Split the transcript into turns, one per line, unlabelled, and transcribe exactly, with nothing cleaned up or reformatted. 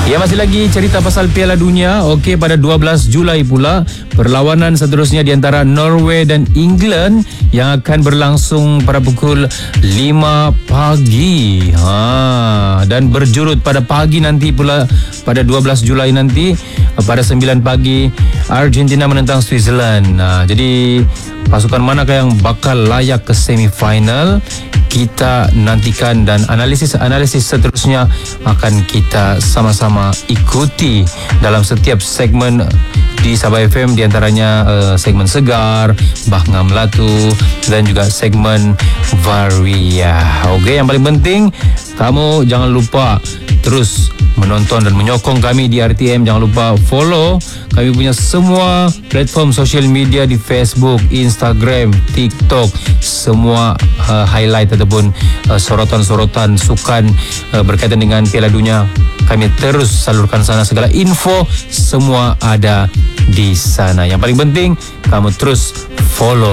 Ya, masih lagi cerita pasal Piala Dunia. Okey, pada dua belas Julai pula perlawanan seterusnya di antara Norway dan England yang akan berlangsung pada pukul lima pagi. Ha, dan berjurut pada pagi nanti pula pada dua belas Julai nanti pada sembilan pagi Argentina menentang Switzerland. Ha, jadi pasukan manakah yang bakal layak ke semifinal? Kita nantikan dan analisis-analisis seterusnya akan kita sama-sama ikuti dalam setiap segmen di Sabah F M, di antaranya uh, segmen Segar, Bah Ngam Latu dan juga segmen Varia. Okey, yang paling penting kamu jangan lupa terus menonton dan menyokong kami di R T M. Jangan lupa follow kami punya semua platform social media di Facebook, Instagram, TikTok. Semua uh, highlight ataupun uh, sorotan-sorotan sukan uh, berkaitan dengan Piala Dunia kami terus salurkan sana. Segala info semua ada di sana. Yang paling penting kamu terus follow